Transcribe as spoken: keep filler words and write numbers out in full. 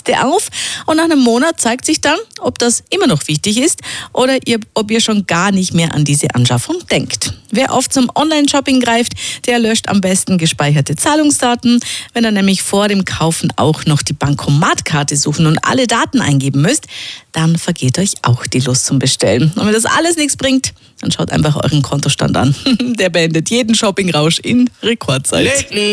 Liste auf und nach einem Monat zeigt sich dann, ob das immer noch wichtig ist oder ihr, ob ihr schon gar nicht mehr an diese Anschaffung denkt. Wer oft zum Online-Shopping greift, der löscht am besten gespeicherte Zahlungsdaten. Wenn ihr nämlich vor dem Kaufen auch noch die Bankomatkarte suchen und alle Daten eingeben müsst, dann vergeht euch auch die Lust zum Bestellen. Und wenn das alles nichts bringt, dann schaut einfach euren Kontostand an. Der beendet jeden Shopping-Rausch in Rekordzeit.